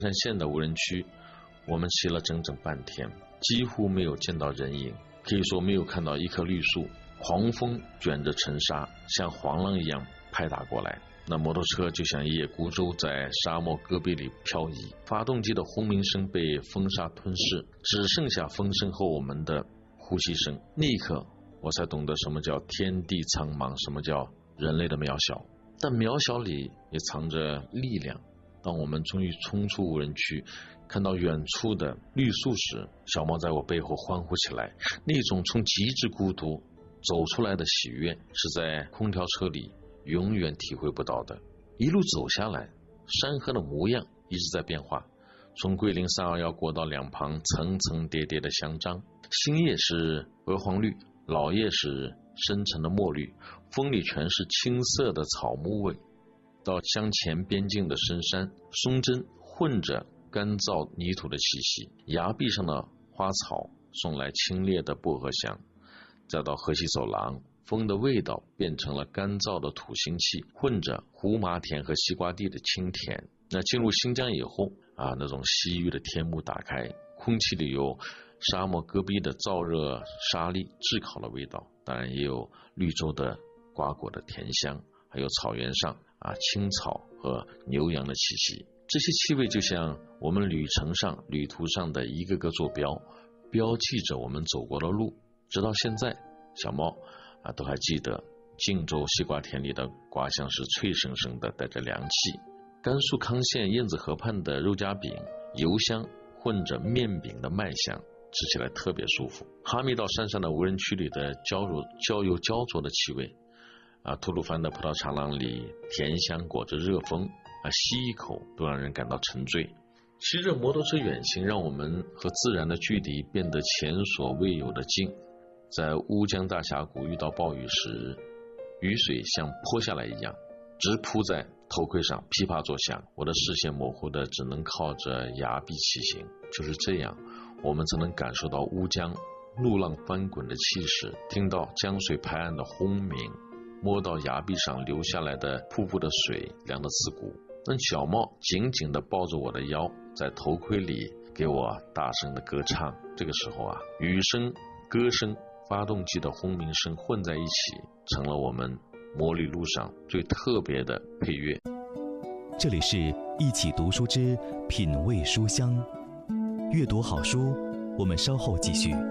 山县的无人区，我们骑了整整半天，几乎没有见到人影，可以说没有看到一棵绿树。狂风卷着尘沙，像黄浪一样拍打过来。那摩托车就像野孤舟在沙漠戈壁里漂移，发动机的轰鸣声被风沙吞噬，只剩下风声和我们的呼吸声。那一刻，我才懂得什么叫天地苍茫，什么叫人类的渺小。但渺小里也藏着力量。当我们终于冲出无人区，看到远处的绿树时，小猫在我背后欢呼起来。那种从极致孤独走出来的喜悦，是在空调车里永远体会不到的。一路走下来，山河的模样一直在变化，从桂林321国道两旁层层叠叠的香樟，新叶是鹅黄绿，老叶是深沉的墨绿，风里全是青色的草木味。到乡前边境的深山，松针混着干燥泥土的气息，崖壁上的花草送来清冽的薄荷香。再到河西走廊，风的味道变成了干燥的土腥气，混着胡麻田和西瓜地的清甜。那进入新疆以后那种西域的天幕打开，空气里有沙漠戈壁的燥热沙砾炙烤的味道，当然也有绿洲的瓜果的甜香，还有草原上青草和牛羊的气息。这些气味就像我们旅途上的一个个坐标，标记着我们走过的路。直到现在，小猫都还记得晋州西瓜田里的瓜香是脆生生的，带着凉气。甘肃康县燕子河畔的肉夹饼，油香混着面饼的麦香，吃起来特别舒服。哈密到山上的无人区里的焦油焦灼的气味，吐鲁番的葡萄长廊里甜香裹着热风，吸一口都让人感到沉醉。骑着摩托车远行，让我们和自然的距离变得前所未有的近。在乌江大峡谷遇到暴雨时，雨水像泼下来一样，直扑在头盔上，噼啪作响。我的视线模糊的只能靠着崖壁骑行。就是这样，我们才能感受到乌江怒浪翻滚的气势，听到江水拍岸的轰鸣，摸到崖壁上流下来的瀑布的水，凉得刺骨。那小猫紧紧地抱着我的腰，在头盔里给我大声的歌唱。这个时候雨声、歌声、发动机的轰鸣声混在一起，成了我们摩旅路上最特别的配乐。 这里是一起读书之品味书香，阅读好书，我们稍后继续。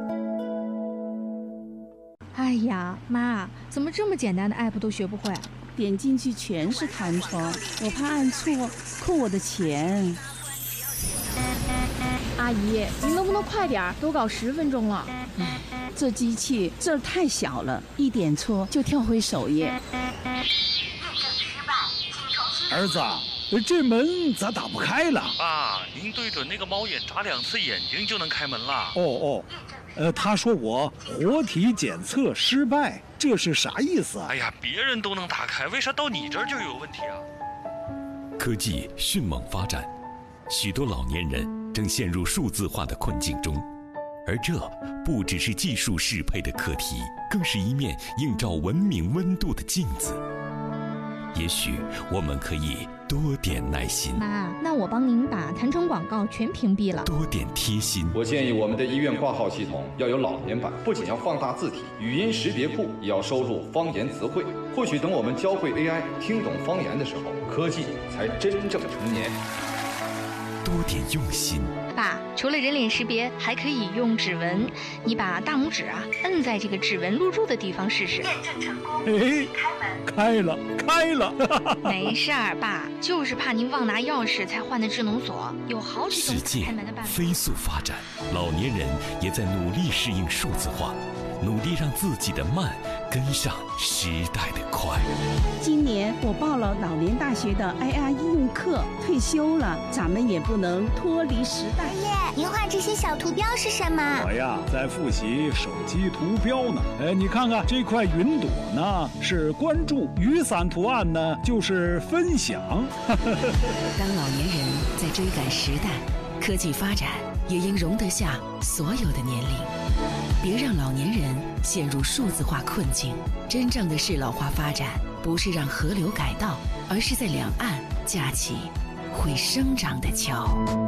哎呀，妈，怎么这么简单的 app 都学不会？ 点进去全是弹窗，我怕按错扣我的钱。 阿姨，您能不能快点？都搞10分钟了。 这机器字太小了，一点错就跳回首页。 儿子，这门咋打不开了？ 爸，您对准那个猫眼眨2次眼睛就能开门了。 他说我活体检测失败，这是啥意思啊？ 哎呀，别人都能打开，为啥到你这儿就有问题啊？ 科技迅猛发展，许多老年人正陷入数字化的困境中，而这不只是技术适配的课题，更是一面映照文明温度的镜子。也许我们可以多点耐心。 妈，那我帮您把弹窗广告全屏蔽了。 多点贴心。 我建议我们的医院挂号系统要有老年版，不仅要放大字体，语音识别库也要收录方言词汇。或许等我们教会 AI 听懂方言的时候，科技才真正成年。 多点用心。 爸，除了人脸识别，还可以用指纹。你把大拇指摁在这个指纹录入的地方试试。验证成功。 开了。 没事儿，爸，就是怕您忘拿钥匙才换的智能锁，有好几种开门的办法。 世界飞速发展，老年人也在努力适应数字化，努力让自己的慢跟上时代的快。 今年我报了老年大学的 AI 应用课，退休了，咱们也不能脱离时代。 爷爷，您画这些小图标是什么？ 我呀，在复习手机图标呢。你看看这块云朵呢，是关注；雨伞图案呢，就是分享。 当老年人在追赶时代，科技发展也应容得下所有的年龄。别让老年人陷入数字化困境。真正的适老化发展，不是让河流改道，而是在两岸架起会生长的桥。